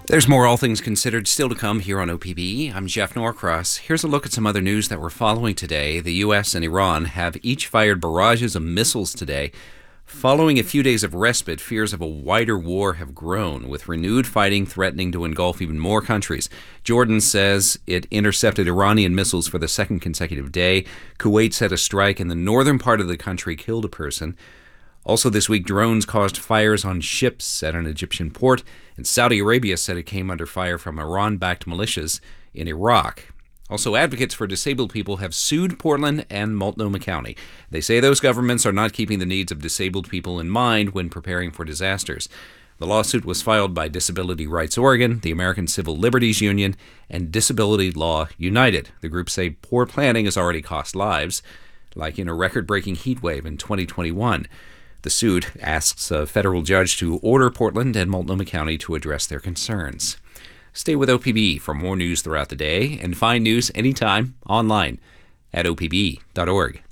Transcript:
There's more All Things Considered still to come here on OPB. I'm Jeff Norcross. Here's a look at some other news that we're following today. The U.S. and Iran have each fired barrages of missiles today. Following a few days of respite, fears of a wider war have grown, with renewed fighting threatening to engulf even more countries. Jordan says it intercepted Iranian missiles for the second consecutive day. Kuwait said a strike in the northern part of the country killed a person. Also this week, drones caused fires on ships at an Egyptian port, and Saudi Arabia said it came under fire from Iran-backed militias in Iraq. Also, advocates for disabled people have sued Portland and Multnomah County. They say those governments are not keeping the needs of disabled people in mind when preparing for disasters. The lawsuit was filed by Disability Rights Oregon, the American Civil Liberties Union, and Disability Law United. The groups say poor planning has already cost lives, like in a record-breaking heat wave in 2021. The suit asks a federal judge to order Portland and Multnomah County to address their concerns. Stay with OPB for more news throughout the day and find news anytime online at opb.org.